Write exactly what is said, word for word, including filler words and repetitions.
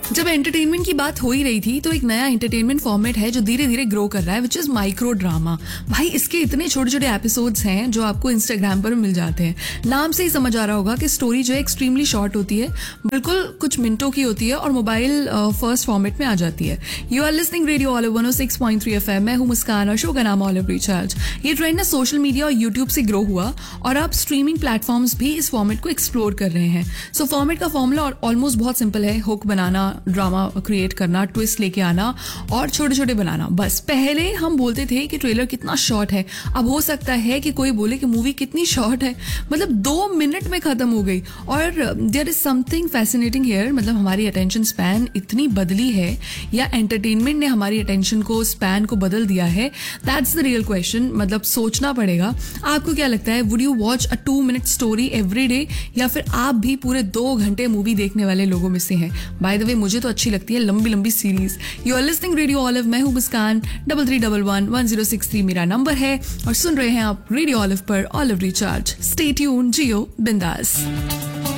जब एंटरटेनमेंट की बात हो ही रही थी तो एक नया एंटरटेनमेंट फॉर्मेट है जो धीरे धीरे ग्रो कर रहा है, विच इज माइक्रो ड्रामा। भाई इसके इतने छोटे छोटे एपिसोड्स हैं जो आपको इंस्टाग्राम पर मिल जाते हैं। नाम से ही समझ आ रहा होगा कि स्टोरी जो है एक्सट्रीमली शॉर्ट होती है, बिल्कुल कुछ मिनटों की होती है और मोबाइल फर्स्ट फॉर्मेट में आ जाती है। You are listening radio olive one O six point three F M. मैं हूं मुस्कान और शो का नाम ऑलिव रिचार्ज। ये ट्रेंड ना सोशल मीडिया और यूट्यूब से ग्रो हुआ और अब स्ट्रीमिंग प्लेटफॉर्म्स भी इस फॉर्मेट को एक्सप्लोर कर रहे हैं। सो so, फॉर्मेट का फॉर्मूला ऑलमोस्ट बहुत सिंपल है। हुक बनाना, ड्रामा क्रिएट करना, ट्विस्ट लेके आना और छोटे छोटे बनाना। बस पहले हम बोलते थे कि ट्रेलर कितना शॉर्ट है, अब हो सकता है कि कोई बोले कि मूवी कितनी शॉर्ट है, मतलब दो मिनट में खत्म हो गई। और there is something fascinating here, मतलब हमारी अटेंशन स्पैन इतनी बदली है या एंटरटेनमेंट ने हमारी अटेंशन को स्पैन को बदल दिया है? That's the real question. मतलब सोचना पड़ेगा। आपको क्या लगता है, would you watch a to minute story every day, या फिर आप भी पूरे दो घंटे मूवी देखने वाले लोगों में से हैं? बाय द वे मुझे तो अच्छी लगती है लंबी लंबी series. You are listening radio olive. मैं हूं मुस्कान। Double three double one one zero six three मेरा नंबर है और सुन रहे हैं आप रेडियो ऑलिव पर ऑलिव रिचार्ज। स्टे ट्यून्ड, जियो बिंदास।